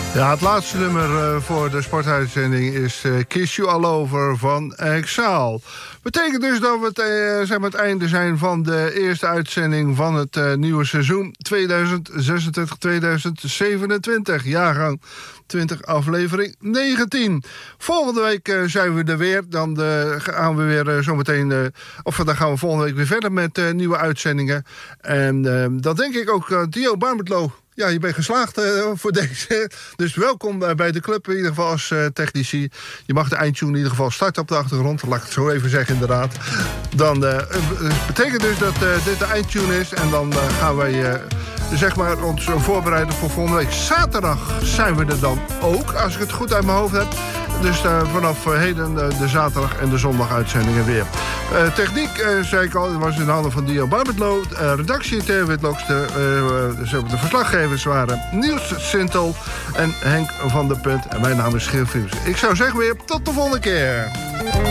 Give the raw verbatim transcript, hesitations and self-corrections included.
Ja, het laatste nummer uh, voor de sportuitzending is uh, Kiss You All Over van Exile. Betekent dus dat we het, uh, zeg maar het einde zijn van de eerste uitzending van het uh, nieuwe seizoen tweeduizend zesentwintig tweeduizend zevenentwintig. Jaargang twintig, aflevering negentien. Volgende week uh, zijn we er weer. Dan uh, gaan we weer uh, zometeen... Uh, of dan gaan we volgende week weer verder met uh, nieuwe uitzendingen. En uh, dan denk ik ook uh, Dio Barmetlo. Ja, je bent geslaagd uh, voor deze. Dus welkom uh, bij de club in ieder geval als uh, technici. Je mag de eindtune in ieder geval starten op de achtergrond. Laat ik het zo even zeggen inderdaad. Dan uh, betekent dus dat uh, dit de eindtune is. En dan uh, gaan wij uh, zeg maar ons uh, voorbereiden voor volgende week. Zaterdag zijn we er dan ook, als ik het goed uit mijn hoofd heb. Dus uh, vanaf uh, heden uh, de zaterdag en de zondag uitzendingen weer. Uh, techniek, uh, zei ik al, was in de handen van Dio Barmetlo. Uh, redactie Theo Witloks. De, uh, de verslaggevers waren Niels Sintel en Henk van der Punt. En mijn naam is Giel Philips. Ik zou zeggen weer tot de volgende keer.